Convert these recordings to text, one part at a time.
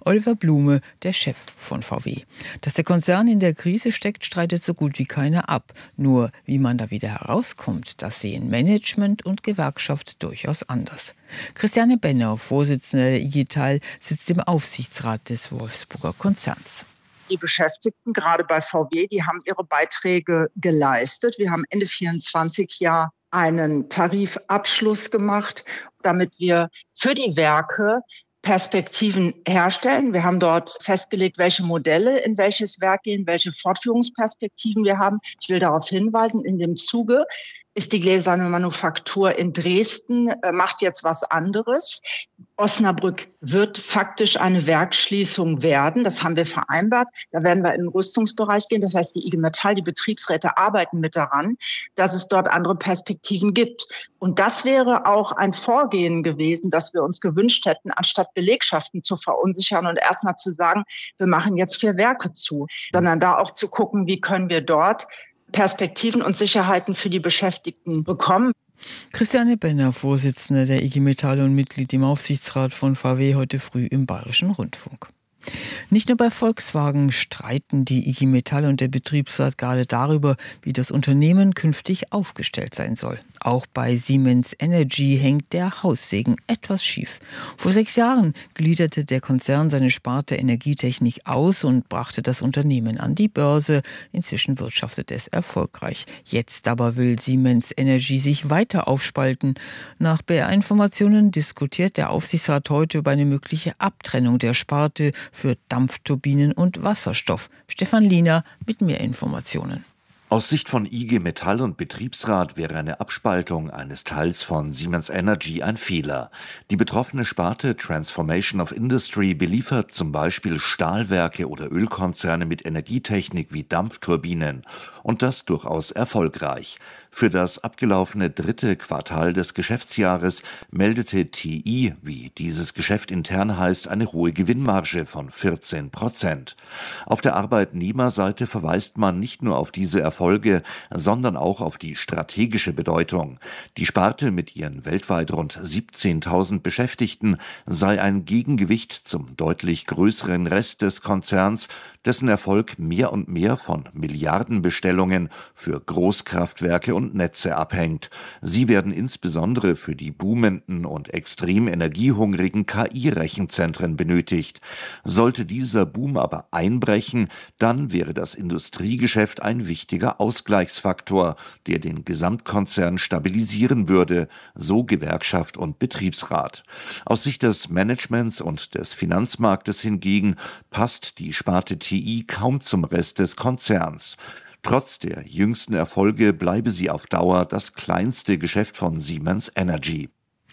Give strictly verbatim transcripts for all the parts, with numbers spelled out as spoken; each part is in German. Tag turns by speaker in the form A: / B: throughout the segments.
A: Oliver Blume, der Chef von V W. Dass der Konzern in der Krise steckt, streitet so gut wie keiner ab. Nur wie man da wieder herauskommt, das sehen Management und Gewerkschaft durchaus anders. Christiane Benner, Vorsitzende der I G Metall, sitzt im Aufsichtsrat des Wolfsburger Konzerns.
B: Die Beschäftigten, gerade bei V W, die haben ihre Beiträge geleistet. Wir haben Ende vierundzwanzig ja einen Tarifabschluss gemacht, damit wir für die Werke Perspektiven herstellen. Wir haben dort festgelegt, welche Modelle in welches Werk gehen, welche Fortführungsperspektiven wir haben. Ich will darauf hinweisen, in dem Zuge ist die gläserne Manufaktur in Dresden, äh, macht jetzt was anderes. Osnabrück wird faktisch eine Werksschließung werden. Das haben wir vereinbart. Da werden wir in den Rüstungsbereich gehen. Das heißt, die I G Metall, die Betriebsräte arbeiten mit daran, dass es dort andere Perspektiven gibt. Und das wäre auch ein Vorgehen gewesen, das wir uns gewünscht hätten, anstatt Belegschaften zu verunsichern und erstmal zu sagen, wir machen jetzt vier Werke zu, sondern da auch zu gucken, wie können wir dort Perspektiven und Sicherheiten für die Beschäftigten bekommen.
A: Christiane Benner, Vorsitzende der I G Metall und Mitglied im Aufsichtsrat von V W, heute früh im Bayerischen Rundfunk. Nicht nur bei Volkswagen streiten die I G Metall und der Betriebsrat gerade darüber, wie das Unternehmen künftig aufgestellt sein soll. Auch bei Siemens Energy hängt der Haussegen etwas schief. Vor sechs Jahren gliederte der Konzern seine Sparte Energietechnik aus und brachte das Unternehmen an die Börse. Inzwischen wirtschaftet es erfolgreich. Jetzt aber will Siemens Energy sich weiter aufspalten. Nach B R-Informationen diskutiert der Aufsichtsrat heute über eine mögliche Abtrennung der Sparte für Dampfturbinen und Wasserstoff. Stefan Liener mit mehr Informationen.
C: Aus Sicht von I G Metall und Betriebsrat wäre eine Abspaltung eines Teils von Siemens Energy ein Fehler. Die betroffene Sparte Transformation of Industry beliefert zum Beispiel Stahlwerke oder Ölkonzerne mit Energietechnik wie Dampfturbinen und das durchaus erfolgreich. Für das abgelaufene dritte Quartal des Geschäftsjahres meldete T I, wie dieses Geschäft intern heißt, eine hohe Gewinnmarge von vierzehn Prozent. Auf der Arbeitnehmerseite verweist man nicht nur auf diese Erfolge, sondern auch auf die strategische Bedeutung. Die Sparte mit ihren weltweit rund siebzehntausend Beschäftigten sei ein Gegengewicht zum deutlich größeren Rest des Konzerns, dessen Erfolg mehr und mehr von Milliardenbestellungen für Großkraftwerke und Netze abhängt. Sie werden insbesondere für die boomenden und extrem energiehungrigen K I-Rechenzentren benötigt. Sollte dieser Boom aber einbrechen, dann wäre das Industriegeschäft ein wichtiger Ausgleichsfaktor, der den Gesamtkonzern stabilisieren würde, so Gewerkschaft und Betriebsrat. Aus Sicht des Managements und des Finanzmarktes hingegen passt die Sparte T I kaum zum Rest des Konzerns. Trotz der jüngsten Erfolge bleibe sie auf Dauer das kleinste Geschäft von Siemens Energy.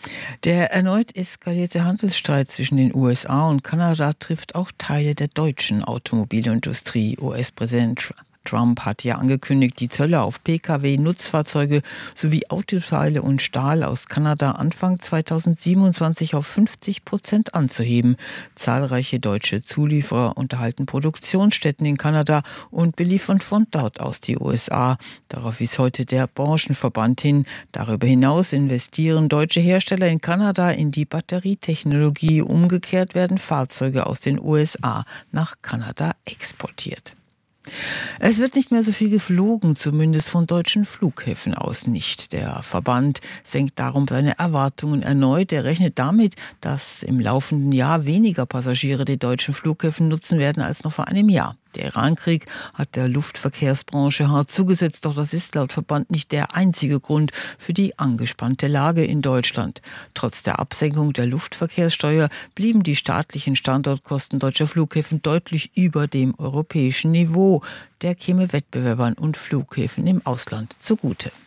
A: Der erneut eskalierte Handelsstreit zwischen den U S A und Kanada trifft auch Teile der deutschen Automobilindustrie. U S-Präsident Trump hat ja angekündigt, die Zölle auf Pkw, Nutzfahrzeuge sowie Autoteile und Stahl aus Kanada Anfang zweitausendsiebenundzwanzig auf fünfzig Prozent anzuheben. Zahlreiche deutsche Zulieferer unterhalten Produktionsstätten in Kanada und beliefern von dort aus die U S A. Darauf wies heute der Branchenverband hin. Darüber hinaus investieren deutsche Hersteller in Kanada in die Batterietechnologie. Umgekehrt werden Fahrzeuge aus den U S A nach Kanada exportiert. Es wird nicht mehr so viel geflogen, zumindest von deutschen Flughäfen aus nicht. Der Verband senkt darum seine Erwartungen erneut. Er rechnet damit, dass im laufenden Jahr weniger Passagiere die deutschen Flughäfen nutzen werden als noch vor einem Jahr. Der Irankrieg hat der Luftverkehrsbranche hart zugesetzt, doch das ist laut Verband nicht der einzige Grund für die angespannte Lage in Deutschland. Trotz der Absenkung der Luftverkehrssteuer blieben die staatlichen Standortkosten deutscher Flughäfen deutlich über dem europäischen Niveau. Der käme Wettbewerbern und Flughäfen im Ausland zugute.